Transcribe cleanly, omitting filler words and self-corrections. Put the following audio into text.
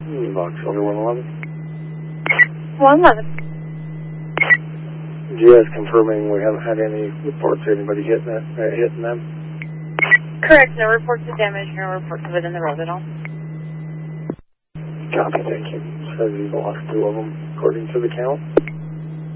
Box over 111. 111. GS confirming we haven't had any reports of anybody hitting them. Correct. No reports of damage, no reports of it in the road at all. Copy, thank you. Says he's lost 2 of them according to the count.